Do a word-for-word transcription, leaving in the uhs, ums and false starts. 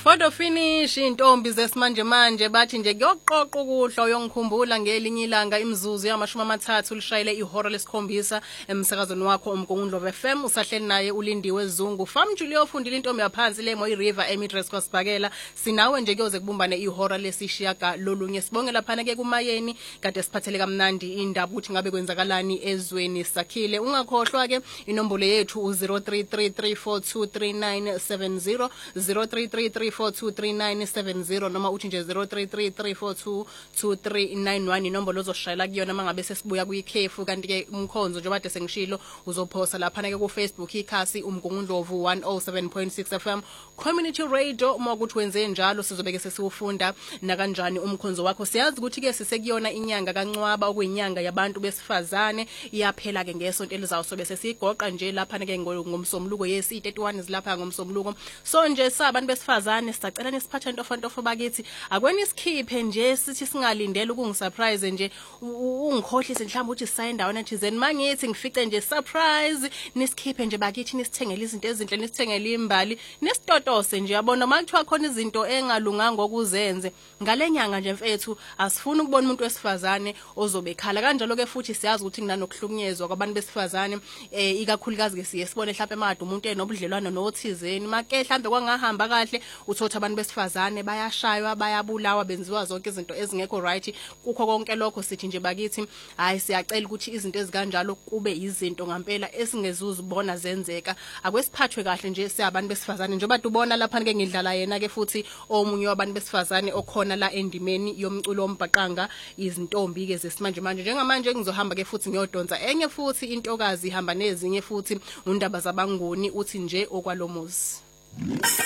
Photo finish intombi zesimanje manje bathi nje kuyoqoqa ukuhla uyongikhumbula ngelinye ilanga imzuzu yamashumi amathathu lishayile ihora lesikhombisa emsakazweni wakho umgungundlovu F M usahleli naye ulindiwe Zungu Fam Julio ufundile intombi yaphansi le Moyi River Emidress kwaSibhakela sinawe nje kuyoze kubumbane ihora lesishiyaga lolunye sibonge lapha ke kumayeni kade siphathele kamnandi indaba ukuthi ngabe kwenzakalani ezweni sakhile ungakhohlwa ke inombolo yethu u zero three three three four two three nine seven zero zero three three three four two three nine seven zero noma uthi nje zero three three three four two two three nine one inombolo ozoshayela kuyona mangabe sesibuya kuyikhefu kanti ke umkhonzo nje bade sengishilo uzophosa lapha ke ku Facebook ikhasi umgungundlovu one oh seven point six F M Community Radio uma ukuthi wenze njalo sizobeke sesiwufunda na kanjani umkhonzo wakho siyazi ukuthi ke sisekuyona inyanga kaNcwaba okuyinyanga yabantu besifazane iyaphela ke ngesonto elizawusobe sesigoqa nje lapha ke ngomsomluko yesi thirty-one zilapha ngomsomluko so nje sabantu besifazane sicela nesiphatha into ofantofo bakithi akweni isikhiphe nje sithi singalindele ukungisurprise nje ungikhohlise mhlawumbe uthi sayindawana thizeni mangithi ngifice nje surprise nisikhiphe nje bakithi nisithengele izinto ezinhle nisithengele imbali nisitotose nje yabona makuthiwa khona izinto engalunganga ngokuzenze ngalenyanga nje mfethu asifuni ukubona umuntu wesifazane ozobekhala kanjalo ke futhi siyazi ukuthi kunanokuhlukunyezwa kwabantu besifazane eh ikakhulukazi ke siye sibone mhlawumbe emade umuntu enobudlelwano nothizeni make mhlawumbe kwangahamba kahle uthothi abantu besifazane bayashaywa bayabulawa benziwa zonke izinto ezingekho right kukho konke lokho sithi nje bakithi hayi siyacela ukuthi izinto ezikanjalo kube izinto ngempela esingezuzibona zenzeka akwesiphathwe kahle nje siyabantu besifazane njengoba ubona lapha ke ngidlala yena ke futhi omunye wabantu besifazane okhona la endimeni yomculo ombhaqanga izintombi ke zesimanje manje njengamanje ngizohamba ke futhi ngiyodonsa enye futhi intokazi ihamba nezinye futhi undaba zabangoni uthi nje okwalomuzi